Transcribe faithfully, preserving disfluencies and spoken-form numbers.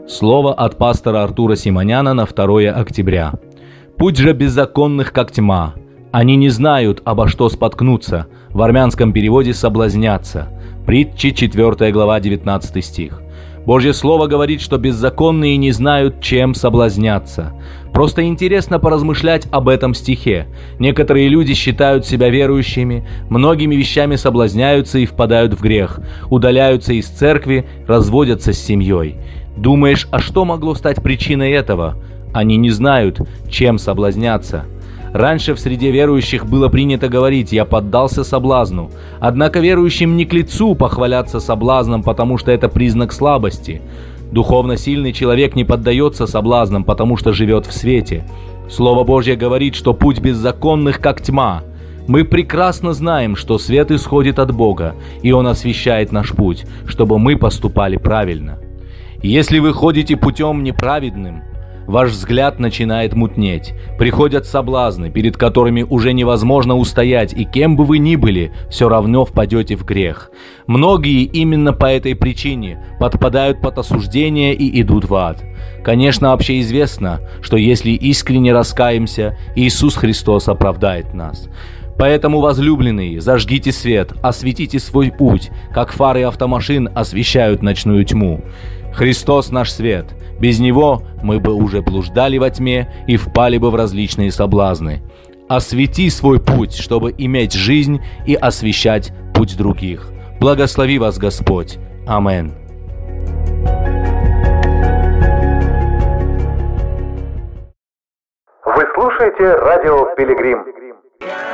Слово от пастора Артура Симоняна на второе октября. «Путь же беззаконных, как тьма. Они не знают, обо что споткнуться». В армянском переводе «соблазняться». Притчи, четвёртая глава, девятнадцатый стих. Божье Слово говорит, что беззаконные не знают, чем соблазняться. Просто интересно поразмышлять об этом стихе. Некоторые люди считают себя верующими, многими вещами соблазняются и впадают в грех, удаляются из церкви, разводятся с семьей. Думаешь, а что могло стать причиной этого? Они не знают, чем соблазняться. Раньше в среде верующих было принято говорить «я поддался соблазну». Однако верующим не к лицу похваляться соблазном, потому что это признак слабости. Духовно сильный человек не поддается соблазнам, потому что живет в свете. Слово Божье говорит, что путь беззаконных как тьма. Мы прекрасно знаем, что свет исходит от Бога, и Он освещает наш путь, чтобы мы поступали правильно. Если вы ходите путем неправедным, ваш взгляд начинает мутнеть, приходят соблазны, перед которыми уже невозможно устоять, и кем бы вы ни были, все равно впадете в грех. Многие именно по этой причине подпадают под осуждение и идут в ад. Конечно, общеизвестно, что если искренне раскаемся, Иисус Христос оправдает нас. Поэтому, возлюбленные, зажгите свет, осветите свой путь, как фары автомашин освещают ночную тьму. Христос наш свет. Без Него мы бы уже блуждали во тьме и впали бы в различные соблазны. Освети свой путь, чтобы иметь жизнь и освещать путь других. Благослови вас Господь. Аминь. Вы слушаете радио «Пилигрим».